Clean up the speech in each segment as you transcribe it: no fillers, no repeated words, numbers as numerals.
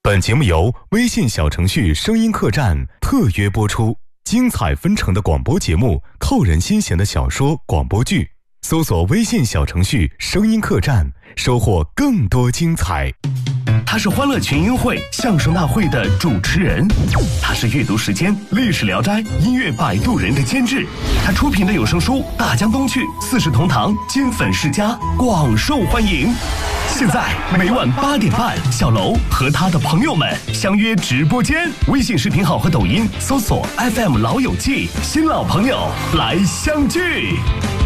本节目由微信小程序声音客栈特约播出，精彩纷呈的广播节目，扣人心弦的小说广播剧，搜索微信小程序声音客栈，收获更多精彩。 他是欢乐群英会相声大会的主持人，他是阅读时间历史聊斋音乐摆渡人的监制，他出品的有声书大江东去四世同堂金粉世家广受欢迎。现在每晚8点半，小楼和他的朋友们相约直播间，微信视频号和抖音搜索 FM 老友记，新老朋友来相聚。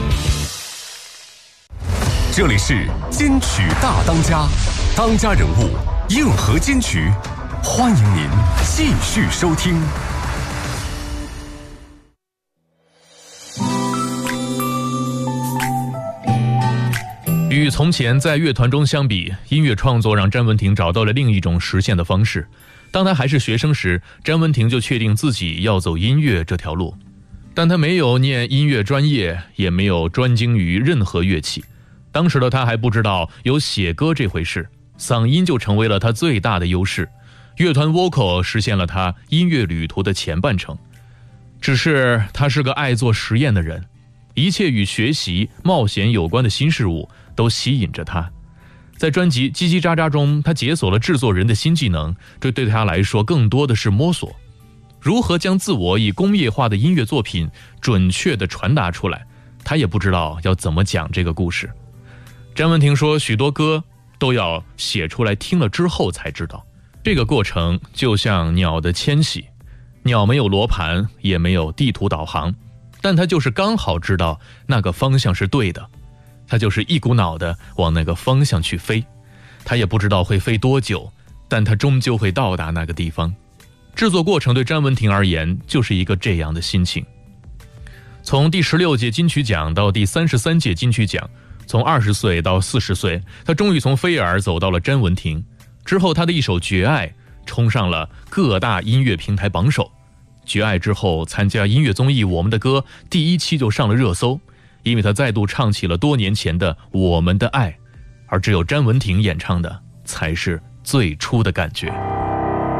这里是金曲大当家，当家人物硬核金曲，欢迎您继续收听。 与从前在乐团中相比，音乐创作让詹文婷找到了另一种实现的方式。当他还是学生时，詹文婷就确定自己要走音乐这条路，但他没有念音乐专业，也没有专精于任何乐器。当时的他还不知道有写歌这回事，嗓音就成为了他最大的优势。乐团 vocal 实现了他音乐旅途的前半程。只是他是个爱做实验的人，一切与学习、冒险有关的新事物都吸引着他。在专辑《叽叽喳喳》中，他解锁了制作人的新技能，这对他来说更多的是摸索。如何将自我以工业化的音乐作品准确地传达出来，他也不知道要怎么讲这个故事。詹文婷说，许多歌都要写出来，听了之后才知道。这个过程就像鸟的迁徙，鸟没有罗盘，也没有地图导航，但它就是刚好知道那个方向是对的，它就是一股脑的往那个方向去飞。它也不知道会飞多久，但它终究会到达那个地方。制作过程对詹文婷而言就是一个这样的心情。从第16届金曲奖到第33届金曲奖，从20岁到40岁，他终于从菲尔走到了詹文婷。之后他的一首《绝爱》冲上了各大音乐平台榜首。《绝爱》之后参加音乐综艺《我们的歌》第1期就上了热搜，因为他再度唱起了多年前的《我们的爱》，而只有詹文婷演唱的才是最初的感觉。